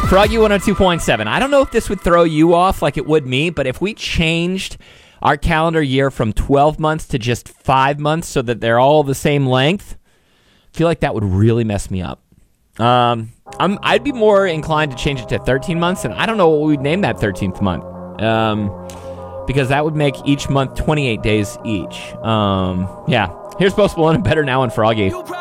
Froggy 102.7. I don't know if this would throw you off like it would me, but if we changed our calendar year from 12 months to just 5 months so that they're all the same length, I feel like that would really mess me up. I'd be more inclined to change it to 13 months, and I don't know what we'd name that 13th month. Because that would make each month 28 days each. Yeah. Here's Post Malone and Better Now and Froggy.